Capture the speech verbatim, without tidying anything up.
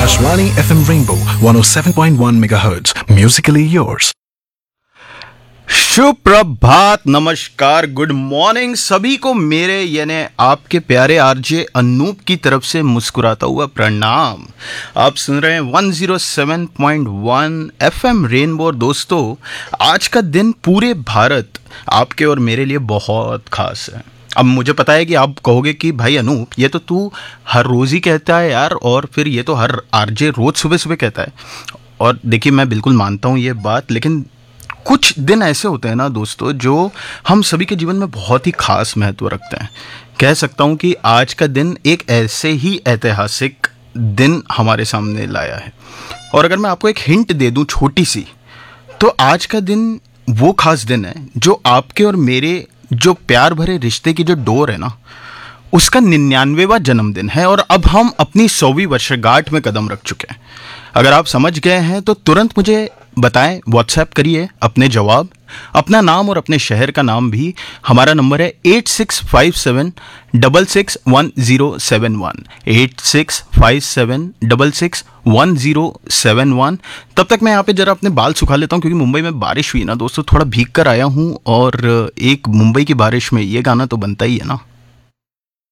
Akashvani F M Rainbow one oh seven point one megahertz. Musically yours. सुप्रभात, नमस्कार, good morning सभी को मेरे यानी आपके प्यारे आरजे अनूप की तरफ से मुस्कुराता हुआ प्रणाम। आप सुन रहे हैं one oh seven point one FM rainbow. दोस्तों, आज का दिन पूरे भारत आपके और मेरे लिए बहुत खास है। अब मुझे पता है कि आप कहोगे कि भाई अनूप, ये तो तू हर रोज़ ही कहता है यार, और फिर ये तो हर आरजे रोज़ सुबह सुबह कहता है। और देखिए, मैं बिल्कुल मानता हूँ ये बात, लेकिन कुछ दिन ऐसे होते हैं ना दोस्तों, जो हम सभी के जीवन में बहुत ही खास महत्व रखते हैं। कह सकता हूँ कि आज का दिन एक ऐसे ही ऐतिहासिक दिन हमारे सामने लाया है। और अगर मैं आपको एक हिंट दे दूँ छोटी सी, तो आज का दिन वो खास दिन है जो आपके और मेरे जो प्यार भरे रिश्ते की जो डोर है ना, उसका निन्यानवेवां जन्मदिन है। और अब हम अपनी सौवीं वर्षगांठ में कदम रख चुके हैं। अगर आप समझ गए हैं तो तुरंत मुझे बताएं, व्हाट्सएप करिए अपने जवाब, अपना नाम और अपने शहर का नाम भी। हमारा नंबर है eight six five seven double six one zero seven one, eight six five seven double six one zero seven one. तब तक मैं यहाँ पे ज़रा अपने बाल सुखा लेता हूँ, क्योंकि मुंबई में बारिश हुई ना दोस्तों, थोड़ा भीग कर आया हूँ। और एक मुंबई की बारिश में ये गाना तो बनता ही है ना।